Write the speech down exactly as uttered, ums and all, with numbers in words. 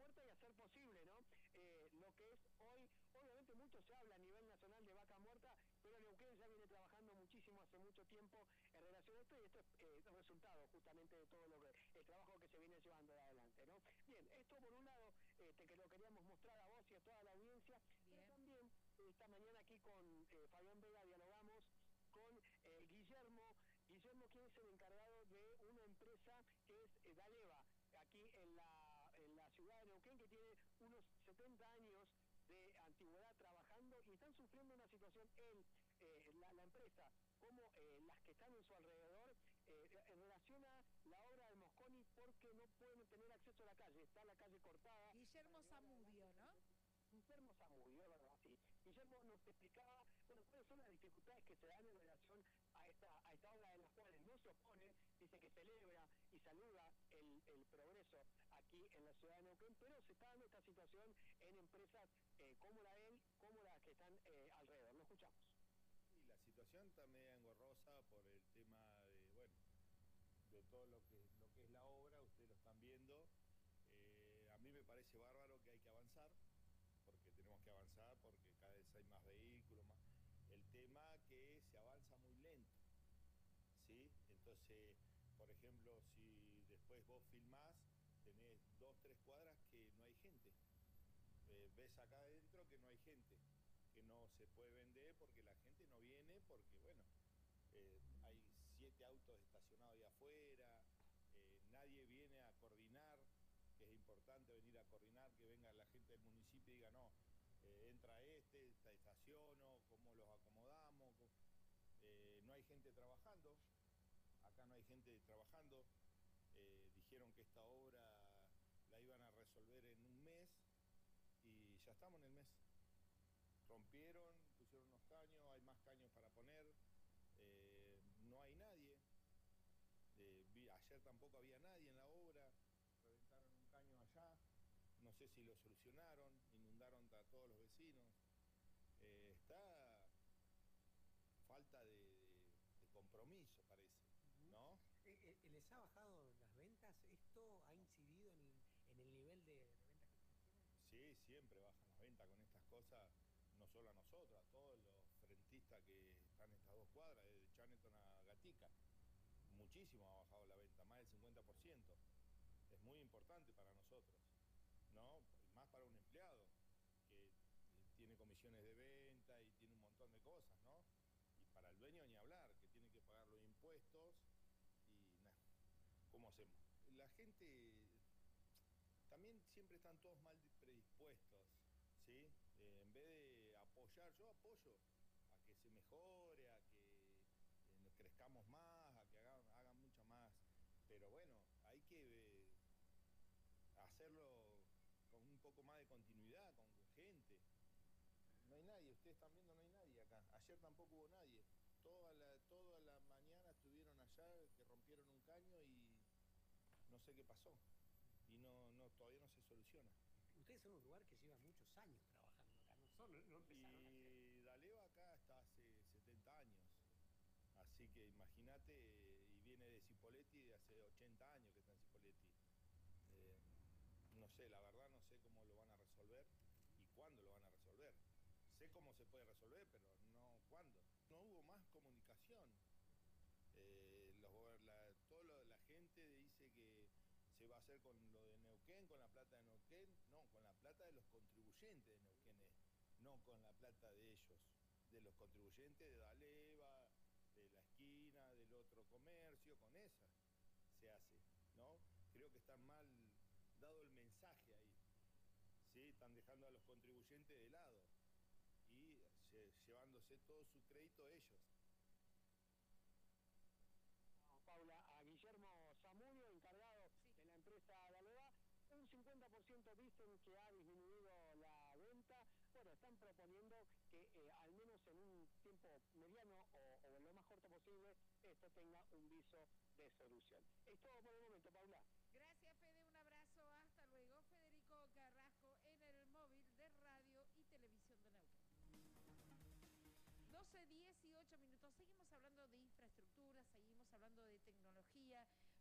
muerta y hacer posible, ¿no? Eh, lo que es hoy, obviamente mucho se habla a nivel nacional de vaca muerta, pero Neuquén ya viene trabajando muchísimo hace mucho tiempo en relación a esto, y esto es eh, el resultado justamente de todo lo que, el trabajo que se viene llevando adelante, ¿no? Bien, esto por un lado, eh, te que lo queríamos mostrar a vos y a toda la audiencia, Bien. pero también eh, esta mañana aquí con eh, Fabián Vega dialogamos con eh, Guillermo, Guillermo quien es el encargado de una empresa que es eh, Daleva, aquí en la, en la ciudad de Neuquén, que tiene unos setenta años de antigüedad trabajando y están sufriendo una situación, él, eh, la, la empresa, como eh, las que están en su alrededor, eh, en relación a la obra de Mosconi, porque no pueden tener acceso a la calle, está la calle cortada. Guillermo Zamudio, ¿no? Guillermo Zamudio, ¿verdad? Sí. Guillermo nos explicaba, bueno, cuáles son las dificultades que se dan en relación a esta, a esta obra, de las cuales no se opone, dice que celebra y saluda el, el progreso aquí en la ciudad de Neuquén, pero se está dando esta situación en empresas eh, como la de él, como las que están eh, alrededor. Lo escuchamos. Y la situación está media engorrosa por el tema de, bueno, de todo lo que, lo que es la obra, ustedes lo están viendo. Eh, a mí me parece bárbaro que hay que avanzar, porque tenemos que avanzar, porque cada vez hay más vehículos, más. El tema que se avanza muy lento, ¿sí? Entonces, por ejemplo, si después vos filmás, tenés dos, tres cuadras que no hay gente. Eh, ves acá adentro que no hay gente, que no se puede vender porque la gente no viene, porque, bueno, eh, hay siete autos estacionados ahí afuera, eh, nadie viene a coordinar, que es importante venir a coordinar, que venga la gente del municipio y diga, no, eh, entra este, esta estaciono, cómo los acomodamos, eh, no hay gente trabajando, acá no hay gente trabajando, eh, dijeron que esta obra la iban a resolver en un mes y ya estamos en el mes. Rompieron, pusieron unos caños, hay más caños para poner, eh, no hay nadie, eh, vi, ayer tampoco había nadie en la obra, reventaron un caño allá, no sé si lo solucionaron, inundaron a todos los vecinos, eh, está falta de, de, de compromiso, parece, ¿no? Eh, eh, ¿Les ha bajado las ventas? ¿Esto ha incidido en el, en el nivel de, de ventas que ustedes tienen? Sí, siempre bajan las ventas con estas cosas, no solo a nosotros, a todos los frentistas que están en estas dos cuadras, desde Chaneton a Gatica. Muchísimo ha bajado la venta, más del cincuenta por ciento. Es muy importante para nosotros, ¿no? Más para un empleado que tiene comisiones de venta y tiene un montón de cosas, ¿no? Y para el dueño ni hablar, que tiene que pagar los impuestos y nada. ¿Cómo hacemos? La gente también siempre están todos mal predispuestos, ¿sí? Eh, en vez de apoyar, yo apoyo a que se mejore, a que eh, nos crezcamos más, a que hagan, hagan mucho más, pero bueno, hay que eh, hacerlo con un poco más de continuidad, con gente. No hay nadie, ustedes están viendo, no hay nadie acá. Ayer tampoco hubo nadie. Toda la, toda la mañana estuvieron allá, que rompieron un caño y no sé qué pasó. Y no, no, todavía no se soluciona. Ustedes son un lugar que lleva muchos años trabajando acá, no, solo, no empezaron Y Daleva acá está hace setenta años. Así que imagínate, y viene de Cipolletti de hace ochenta años que está en Cipolletti. Eh, no sé, la verdad no sé cómo lo van a resolver y cuándo lo van a resolver. Sé cómo se puede resolver, pero no cuándo. No hubo más comunicación. Eh, los, la, todo lo, la gente dice que se va a hacer con lo de Neuquén, con la plata de Neuquén. No, con la plata de los contribuyentes de Neuquén, no con la plata de ellos, de los contribuyentes de Daleva, de la esquina, del otro comercio, con esa se hace, ¿no? Creo que está mal dado el mensaje ahí, ¿sí? Están dejando a los contribuyentes de lado y llevándose todo su crédito ellos. Paula, a Guillermo Zamudio, encargado sí. de la empresa Daleva. Un cincuenta por ciento dicen que ha disminuido la venta. Bueno, están proponiendo que eh, al menos en un tiempo mediano o, o lo más corto posible, esto tenga un viso de solución. Es todo por el momento, Paula. Gracias, Fede. Un abrazo. Hasta luego. Federico Carrasco en el móvil de Radio y Televisión de Neuquén. doce, dieciocho minutos. Seguimos hablando de infraestructura, seguimos hablando de tecnología.